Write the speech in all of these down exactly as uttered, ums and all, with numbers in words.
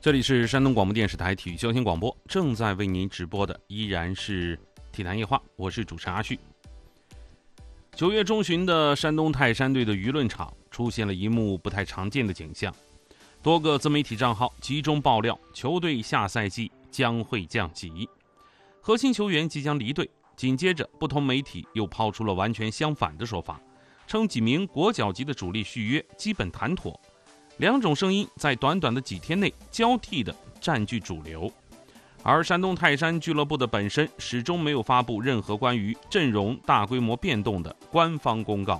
这里是山东广播电视台体育消息广播，正在为您直播的依然是体坛夜话，我是主持人阿旭。九月中旬的山东泰山队的舆论场出现了一幕不太常见的景象，多个自媒体账号集中爆料球队下赛季将会降级，核心球员即将离队。紧接着不同媒体又抛出了完全相反的说法，称几名国脚级的主力续约基本谈妥。两种声音在短短的几天内交替地占据主流，而山东泰山俱乐部的本身始终没有发布任何关于阵容大规模变动的官方公告。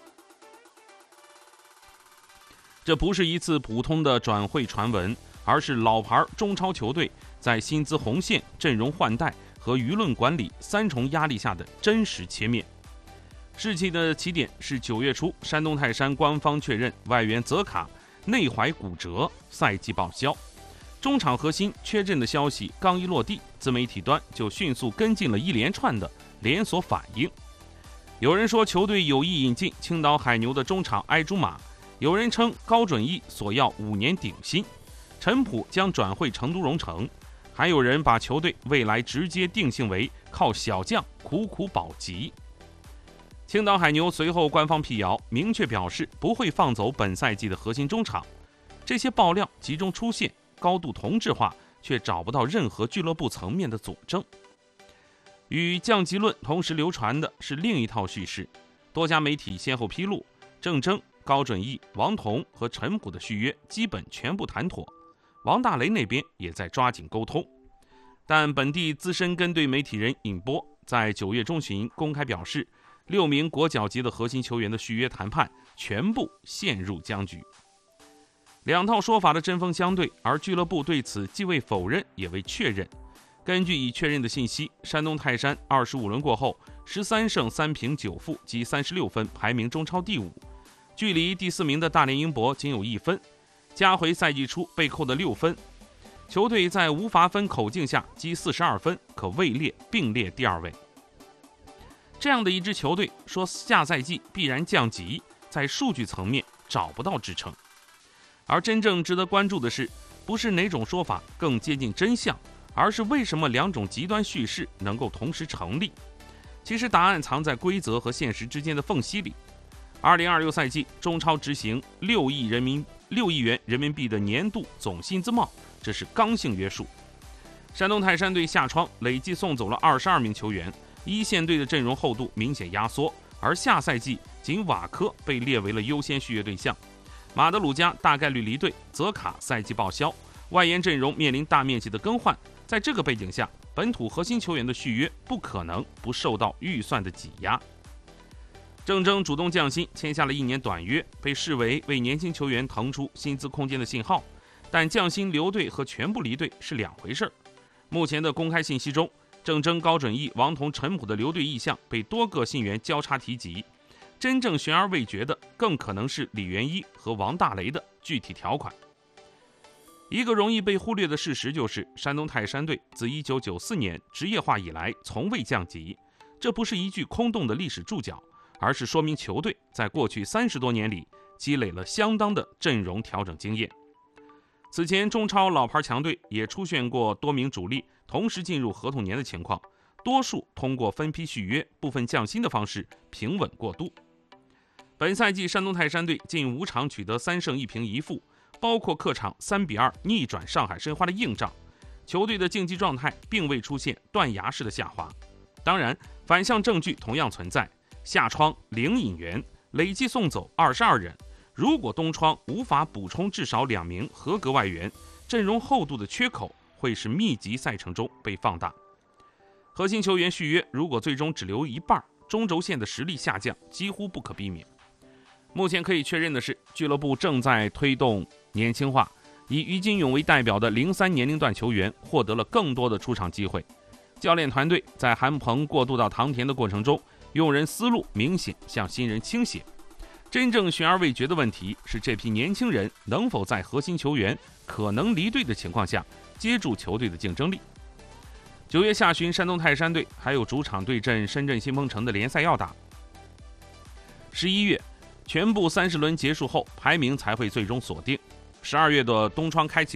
这不是一次普通的转会传闻，而是老牌中超球队在薪资红线、阵容换代和舆论管理三重压力下的真实切面。事情的起点是九月初，山东泰山官方确认外援泽卡内踝骨折，赛季报销。中场核心缺阵的消息刚一落地，自媒体端就迅速跟进了一连串的连锁反应。有人说球队有意引进青岛海牛的中场埃朱马，有人称高准翼索要五年顶薪，陈普将转会成都蓉城，还有人把球队未来直接定性为靠小将苦苦保级。青岛海牛随后官方辟谣，明确表示不会放走本赛季的核心中场。这些爆料集中出现，高度同质化，却找不到任何俱乐部层面的佐证。与降级论同时流传的是另一套叙事，多家媒体先后披露，郑铮、高准翼、王彤和陈普的续约基本全部谈妥，王大雷那边也在抓紧沟通。但本地资深跟队媒体人尹波在九月中旬公开表示，六名国脚级的核心球员的续约谈判全部陷入僵局。两套说法的针锋相对，而俱乐部对此既未否认也未确认。根据已确认的信息，山东泰山二十五轮过后十三胜三平九负，积三十六分，排名中超第五，距离第四名的大连英博仅有一分，加回赛季初被扣的六分。球队在无罚分口径下积四十二分，可位列并列第二位。这样的一支球队说下赛季必然降级，在数据层面找不到支撑。而真正值得关注的是，不是哪种说法更接近真相，而是为什么两种极端叙事能够同时成立。其实答案藏在规则和现实之间的缝隙里。二零二六赛季中超执行六亿人民六亿元人民币的年度总薪资帽，这是刚性约束。山东泰山队下窗累计送走了二十二名球员，一线队的阵容厚度明显压缩，而下赛季仅瓦科被列为了优先续约对象。马德鲁加大概率离队，泽卡赛季报销，外援阵容面临大面积的更换。在这个背景下，本土核心球员的续约不可能不受到预算的挤压。郑铮主动降薪，签下了一年短约，被视为为年轻球员腾出薪资空间的信号。但降薪留队和全部离队是两回事。目前的公开信息中，郑铮、高准翼、王彤、陈普的留队意向被多个信源交叉提及，真正悬而未决的更可能是李元一和王大雷的具体条款。一个容易被忽略的事实就是，山东泰山队自一九九四年职业化以来从未降级，这不是一句空洞的历史注脚，而是说明球队在过去三十多年里积累了相当的阵容调整经验。此前中超老牌强队也出现过多名主力同时进入合同年的情况，多数通过分批续约、部分降薪的方式平稳过渡。本赛季山东泰山队近五场取得三胜一平一负，包括客场三比二逆转上海申花的硬仗，球队的竞技状态并未出现断崖式的下滑。当然，反向证据同样存在，下窗零引援，累计送走二十二人。如果东窗无法补充至少两名合格外援，阵容厚度的缺口会是密集赛程中被放大。核心球员续约如果最终只留一半，中轴线的实力下降几乎不可避免。目前可以确认的是，俱乐部正在推动年轻化，以于金勇为代表的零三年龄段球员获得了更多的出场机会。教练团队在韩鹏过渡到唐田的过程中，用人思路明显向新人倾斜。真正悬而未决的问题是，这批年轻人能否在核心球员可能离队的情况下接住球队的竞争力。九月下旬，山东泰山队还有主场对阵深圳新鹏城的联赛要打。十一月全部三十轮结束后，排名才会最终锁定。十二月的冬窗开启后，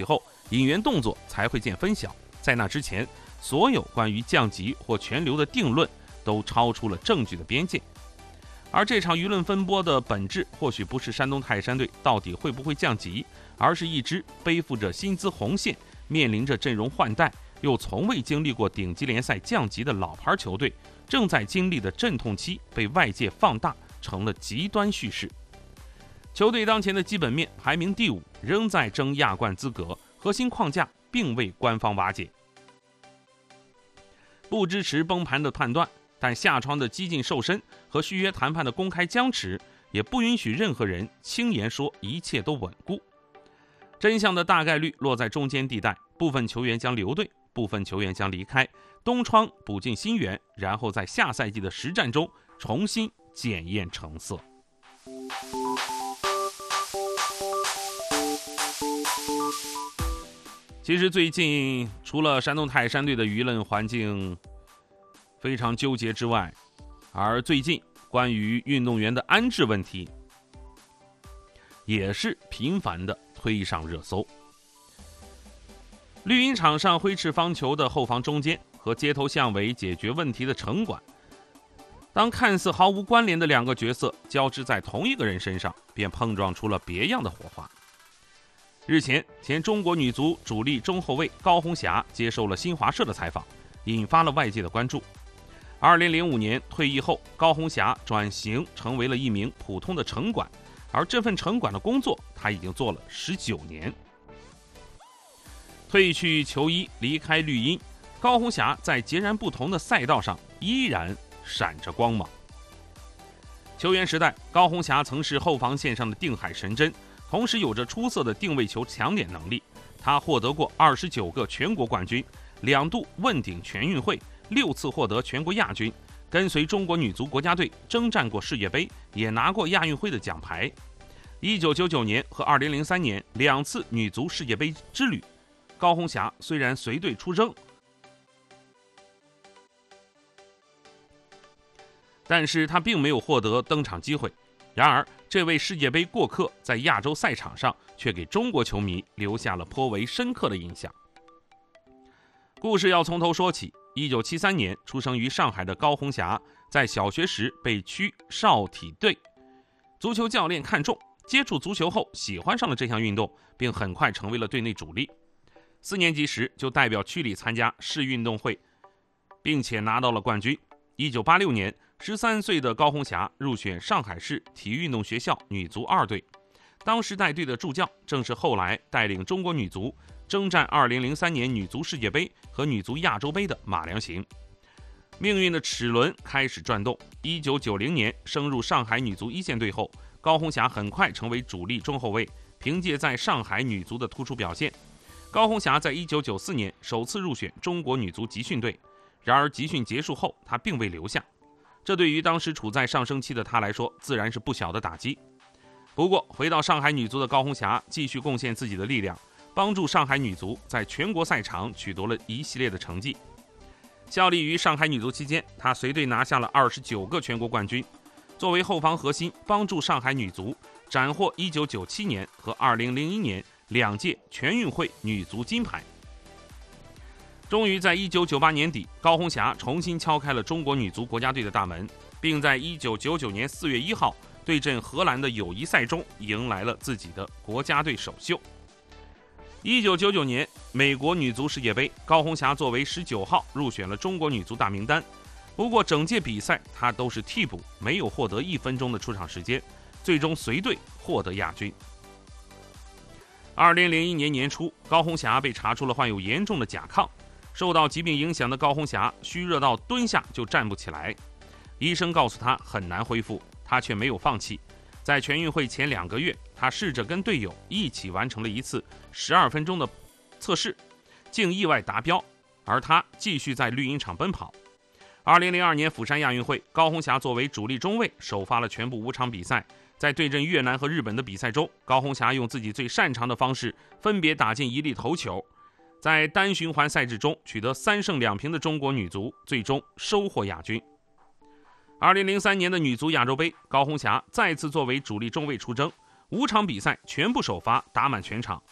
引援动作才会见分晓。在那之前，所有关于降级或全流的定论都超出了证据的边界。而这场舆论风波的本质，或许不是山东泰山队到底会不会降级，而是一支背负着薪资红线、面临着阵容换代，又从未经历过顶级联赛降级的老牌球队，正在经历的阵痛期被外界放大，成了极端叙事。球队当前的基本面排名第五，仍在争亚冠资格，核心框架并未官方瓦解。不支持崩盘的判断，但夏窗的激进瘦身和续约谈判的公开僵持，也不允许任何人轻言说一切都稳固。真相的大概率落在中间地带，部分球员将留队，部分球员将离开，东窗补进新援，然后在下赛季的实战中重新检验成色。其实最近除了山东泰山队的舆论环境非常纠结之外，而最近关于运动员的安置问题也是频繁的推上热搜。绿茵场上挥斥方遒的后防中坚和街头巷尾解决问题的城管，当看似毫无关联的两个角色交织在同一个人身上，便碰撞出了别样的火花。日前，前中国女足主力中后卫高红霞接受了新华社的采访，引发了外界的关注。二零零五年退役后，高红霞转型成为了一名普通的城管，而这份城管的工作她已经做了十九年。褪去球衣，离开绿茵，高红霞在截然不同的赛道上依然闪着光芒。球员时代，高红霞曾是后防线上的定海神针，同时有着出色的定位球抢点能力。他获得过二十九个全国冠军，两度问鼎全运会，六次获得全国亚军，跟随中国女足国家队征战过世界杯，也拿过亚运会的奖牌。一九九九年和二零零三年两次女足世界杯之旅，高红霞虽然随队出征，但是他并没有获得登场机会。然而，这位世界杯过客在亚洲赛场上却给中国球迷留下了颇为深刻的印象。故事要从头说起。一九七三年出生于上海的高红霞，在小学时被区少体队足球教练看中，接触足球后喜欢上了这项运动，并很快成为了队内主力。四年级时就代表区里参加市运动会，并且拿到了冠军。一九八六年，十三岁的高红霞入选上海市体育运动学校女足二队，当时带队的助教正是后来带领中国女足征战二零零三年女足世界杯和女足亚洲杯的马良行。命运的齿轮开始转动。一九九零年升入上海女足一线队后，高红霞很快成为主力中后卫。凭借在上海女足的突出表现，高红霞在一九九四年首次入选中国女足集训队。然而集训结束后，她并未留下，这对于当时处在上升期的她来说，自然是不小的打击。不过，回到上海女足的高红霞继续贡献自己的力量，帮助上海女足在全国赛场取得了一系列的成绩。效力于上海女足期间，她随队拿下了二十九个全国冠军。作为后防核心，帮助上海女足斩获一九九七年和二零零一年两届全运会女足金牌。终于在一九九八年底，高红霞重新敲开了中国女足国家队的大门，并在一九九九年四月一号对阵荷兰的友谊赛中迎来了自己的国家队首秀。一九九九年美国女足世界杯，高红霞作为十九号入选了中国女足大名单。不过整届比赛她都是替补，没有获得一分钟的出场时间，最终随队获得亚军。二零零一年年初，高红霞被查出了患有严重的甲亢。受到疾病影响的高红霞虚热到蹲下就站不起来，医生告诉她很难恢复，她却没有放弃。在全运会前两个月，她试着跟队友一起完成了一次十二分钟的测试，竟意外达标，而她继续在绿茵场奔跑。二零零二年釜山亚运会，高红霞作为主力中卫首发了全部五场比赛。在对阵越南和日本的比赛中，高红霞用自己最擅长的方式分别打进一粒头球。在单循环赛制中取得三胜两平的中国女足最终收获亚军。二零零三年的女足亚洲杯，高红霞再次作为主力中卫出征，五场比赛全部首发，打满全场。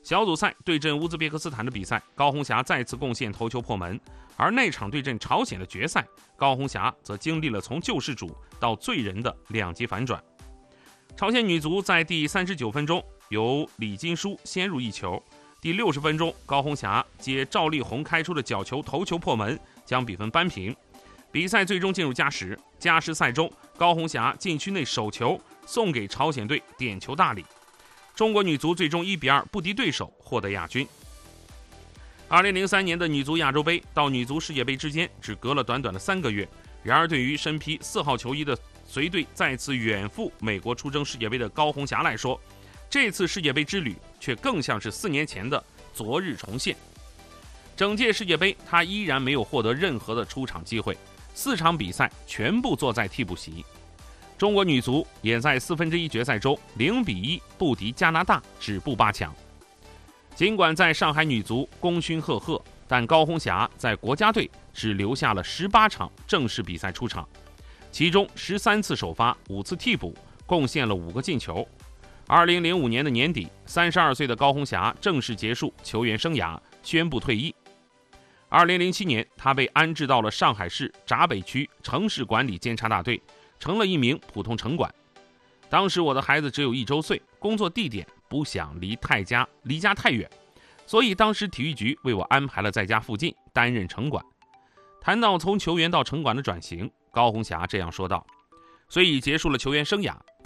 小组赛对阵乌兹别克斯坦的比赛，高红霞再次贡献头球破门，而那场对阵朝鲜的决赛，高红霞则经历了从救世主到罪人的两极反转。朝鲜女足在第三十九分钟由李金书先入一球，第六十分钟高红霞接赵丽红开出的角球头球破门，将比分扳平。比赛最终进入加时，加时赛中高红霞禁区内手球送给朝鲜队点球大礼，中国女足最终一比二不敌对手，获得亚军。二零零三年的女足亚洲杯到女足世界杯之间只隔了短短的三个月，然而对于身披四号球衣的随队再次远赴美国出征世界杯的高红霞来说，这次世界杯之旅却更像是四年前的昨日重现。整届世界杯她依然没有获得任何的出场机会，四场比赛全部坐在替补席。中国女足也在四分之一决赛周零比一不敌加拿大，止步八强。尽管在上海女足功勋赫赫，但高红霞在国家队只留下了十八场正式比赛出场，其中十三次首发，五次替补，贡献了五个进球。二零零五年的年底，三十二岁的高红霞正式结束球员生涯，宣布退役。二零零七年，她被安置到了上海市闸北区城市管理监察大队，成了一名普通城管。当时我的孩子只有一周岁，工作地点不想离太家离家太远，所以当时体育局为我安排了在家附近担任城管。谈到从球员到城管的转型，高红霞这样说道：虽已结束了球员生涯，